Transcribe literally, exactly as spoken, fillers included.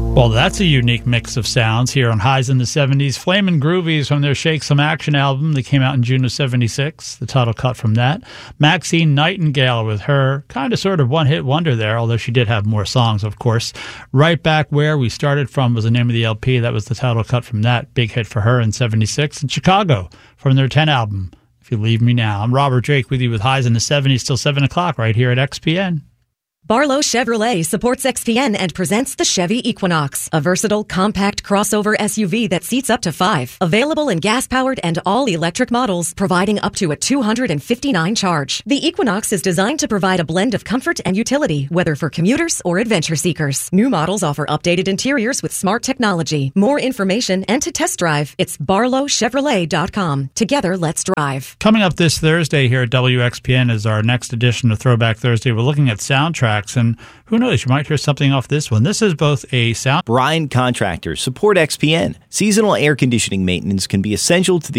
Well, that's a unique mix of sounds here on Highs in the seventies. Flamin' Groovies from their Shake Some Action album that came out in June of seventy-six, the title cut from that. Maxine Nightingale with her kind of sort of one-hit wonder there, although she did have more songs, of course. Right Back Where We Started From was the name of the L P. That was the title cut from that. Big hit for her in seventy-six. And Chicago from their ten album, If You Leave Me Now. I'm Robert Drake with you with Highs in the seventies till seven o'clock right here at X P N. Barlow Chevrolet supports X P N and presents the Chevy Equinox, a versatile, compact crossover S U V that seats up to five. Available in gas-powered and all-electric models, providing up to a two hundred fifty-nine charge. The Equinox is designed to provide a blend of comfort and utility, whether for commuters or adventure seekers. New models offer updated interiors with smart technology. More information and to test drive, it's barlow chevrolet dot com. Together, let's drive. Coming up this Thursday here at W X P N is our next edition of Throwback Thursday. We're looking at soundtracks. And who knows, you might hear something off this one. This is both a sound... Bryan Contractors support X P N. Seasonal air conditioning maintenance can be essential to the